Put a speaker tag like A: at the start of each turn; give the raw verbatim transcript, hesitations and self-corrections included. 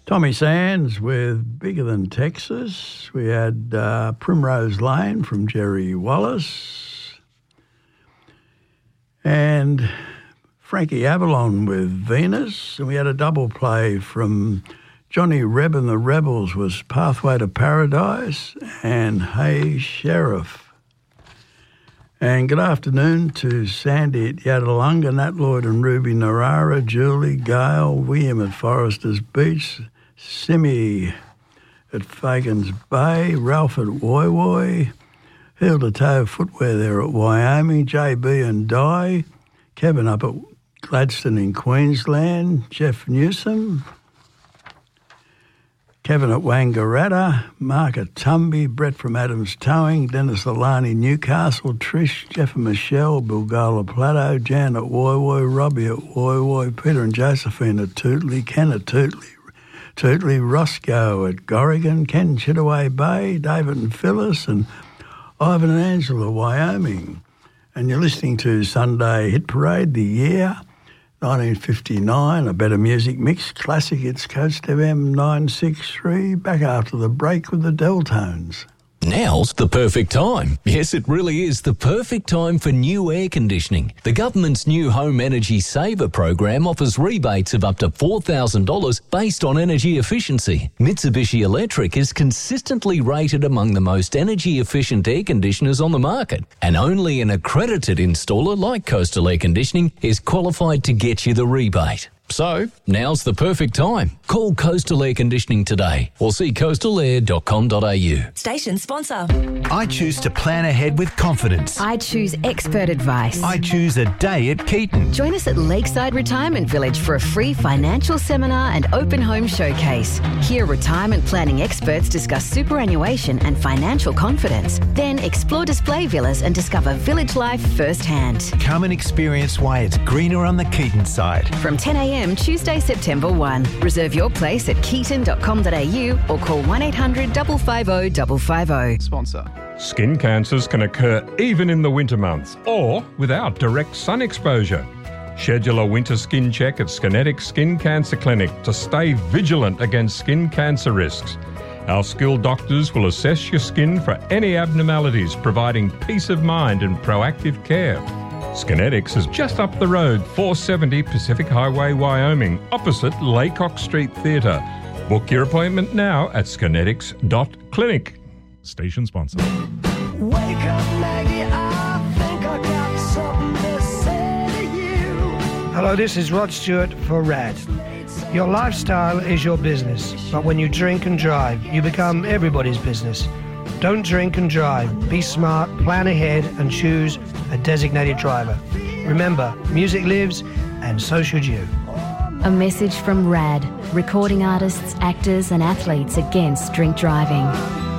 A: Tommy Sands with Bigger Than Texas. We had uh, Primrose Lane from Jerry Wallace. And Frankie Avalon with Venus. And we had a double play from Johnny Reb and the Rebels was Pathway to Paradise and Hey Sheriff. And good afternoon to Sandy at Yadalunga, Nat Lloyd and Ruby Narara, Julie, Gail, William at Foresters Beach, Simi at Fagan's Bay, Ralph at Woy Woy, Heel to Toe Footwear there at Wyoming, J B and Di, Kevin up at Gladstone in Queensland, Jeff Newsom, Kevin at Wangaratta, Mark at Tumby, Brett from Adams Towing, Dennis Alani, Newcastle, Trish, Jeff and Michelle, Bilgola Plateau, Jan at Woy Woy, Robbie at Woy Woy, Peter and Josephine at Tootley, Ken at Tootley, Tootley, Roscoe at Corrigan, Ken Chittaway Bay, David and Phyllis, and Ivan and Angela, Wyoming. And you're listening to Sunday Hit Parade, the year nineteen fifty-nine, a better music mix, classic. It's Coast F M nine sixty-three, back after the break with the Deltones.
B: Now's the perfect time. Yes, it really is the perfect time for new air conditioning. The government's new Home Energy Saver program offers rebates of up to four thousand dollars based on energy efficiency. Mitsubishi Electric is consistently rated among the most energy-efficient air conditioners on the market, and only an accredited installer like Coastal Air Conditioning is qualified to get you the rebate. So, now's the perfect time. Call Coastal Air Conditioning today or see coastal air dot com dot a u.
C: Station sponsor.
D: I choose to plan ahead with confidence.
E: I choose expert advice.
D: I choose a day at Keaton.
E: Join us at Lakeside Retirement Village for a free financial seminar and open home showcase. Hear retirement planning experts discuss superannuation and financial confidence. Then explore display villas and discover village life firsthand.
D: Come and experience why it's greener on the Keaton side.
E: From ten a m Tuesday, September first. Reserve your place at keaton dot com dot a u or call one eight hundred five five zero five five zero.
F: Sponsor.
G: Skin cancers can occur even in the winter months or without direct sun exposure. Schedule a winter skin check at Skinetics Skin Cancer Clinic to stay vigilant against skin cancer risks. Our skilled doctors will assess your skin for any abnormalities, providing peace of mind and proactive care. Skinetics is just up the road, four seventy Pacific Highway, Wyoming, opposite Laycock Street Theatre. Book your appointment now at skinetics dot clinic. Station sponsor.
H: Wake up, Maggie, I think I got something to say to you.
I: Hello, this is Rod Stewart for R A D. Your lifestyle is your business, but when you drink and drive, you become everybody's business. Don't drink and drive. Be smart, plan ahead, and choose a designated driver. Remember, music lives, and so should you.
J: A message from R A D, recording artists, actors and athletes against drink driving.